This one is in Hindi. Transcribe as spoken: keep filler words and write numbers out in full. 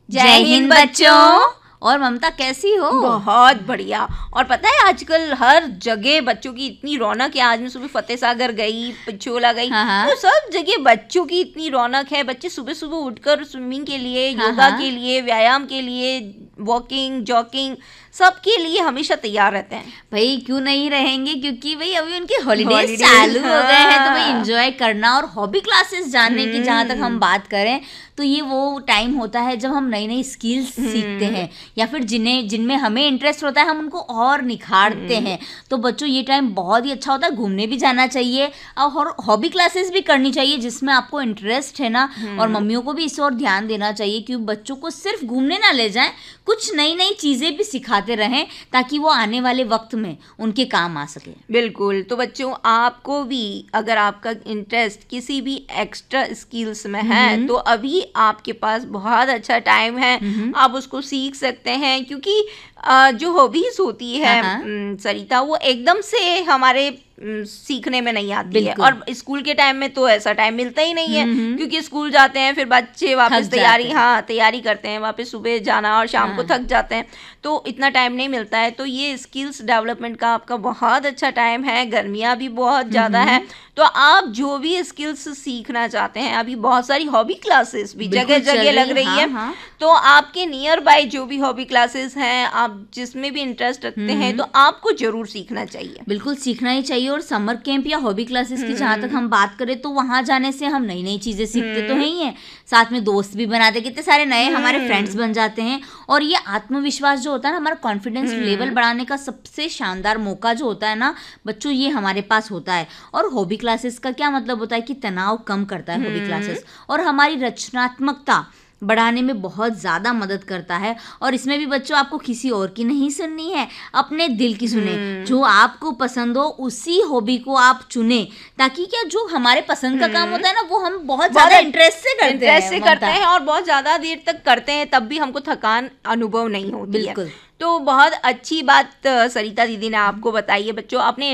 जय हिंद बच्चों। और ममता कैसी हो? बहुत बढ़िया। और पता है आजकल हर जगह बच्चों की इतनी रौनक है। आज मैं सुबह फतेह सागर गई, पिछोला गई, हाँ। तो सब जगह बच्चों की इतनी रौनक है। बच्चे सुबह सुबह उठकर स्विमिंग के लिए, योगा हाँ। के लिए, व्यायाम के लिए, वॉकिंग, जॉगिंग, सबके लिए हमेशा तैयार रहते हैं। भाई क्यों नहीं रहेंगे, क्योंकि भाई अभी उनके हॉलीडेज Holidays, चालू हो गए हैं, तो भाई हाँ। एंजॉय करना और हॉबी क्लासेस जानने की जहाँ तक हम बात करें तो ये वो टाइम होता है जब हम नई नई स्किल्स सीखते हैं, या फिर जिन्हें जिनमें हमें इंटरेस्ट होता है हम उनको और निखारते हैं। तो बच्चों ये टाइम बहुत ही अच्छा होता है, घूमने भी जाना चाहिए और हॉबी क्लासेस भी करनी चाहिए जिसमें आपको इंटरेस्ट है ना। और मम्मियों को भी इस ओर ध्यान देना चाहिए कि बच्चों को सिर्फ घूमने ना ले जाएं, कुछ नई नई चीजें भी सिखाते रहें ताकि वो आने वाले वक्त में उनके काम आ सके। बिल्कुल। तो बच्चों आपको भी अगर आपका इंटरेस्ट किसी भी एक्स्ट्रा स्किल्स में है तो अभी आपके पास बहुत अच्छा टाइम है, आप उसको सीख सकते हैं। क्योंकि जो हॉबीज होती है सरिता, वो एकदम से हमारे सीखने में नहीं आती है। और स्कूल के टाइम में तो ऐसा टाइम मिलता ही नहीं है, क्योंकि स्कूल जाते हैं, फिर बच्चे वापस तैयारी हाँ तैयारी करते हैं, वापस सुबह जाना और शाम को थक जाते हैं, तो इतना टाइम नहीं मिलता है। तो ये स्किल्स डेवलपमेंट का आपका बहुत अच्छा टाइम है। गर्मियाँ भी बहुत ज़्यादा है, तो आप जो भी स्किल्स सीखना चाहते हैं, अभी बहुत सारी हॉबी क्लासेस भी जगह जगह लग रही है। हाँ, हाँ। तो आपके नियर बाय जो भी हॉबी क्लासेस हैं, आप जिसमें भी इंटरेस्ट रखते हैं, तो आपको जरूर सीखना चाहिए। बिल्कुल सीखना ही चाहिए। और समर कैंप या हॉबी क्लासेस की जहाँ तक हम बात करें तो वहाँ जाने से हम नई नई चीजें सीखते तो हैं ही हैं, साथ में दोस्त भी बनाते, कितने सारे नए हमारे फ्रेंड्स बन जाते हैं। और ये आत्मविश्वास जो होता है ना, हमारा कॉन्फिडेंस लेवल बढ़ाने का सबसे शानदार मौका जो होता है ना बच्चों, ये हमारे पास होता है। और हॉबी क्लासेस का क्या मतलब होता है कि तनाव कम करता है हॉबी क्लासेस, और हमारी रचनात्मकता बढ़ाने में बहुत ज़्यादा मदद करता है। और इसमें भी बच्चों आपको किसी और की नहीं सुननी है, अपने दिल की सुने। जो आपको पसंद हो उसी हॉबी को आप चुने, ताकि क्या जो हमारे पसंद का काम होता है ना वो हम बहुत ज़्यादा इंटरेस्ट से करते इंटरेस्ट से करते हैं और बहुत ज़्यादा देर तक करते हैं, तब भी हमको थकान अनुभव नहीं होती है। तो बहुत अच्छी बात सरिता दीदी ने आपको बताई है। बच्चों अपने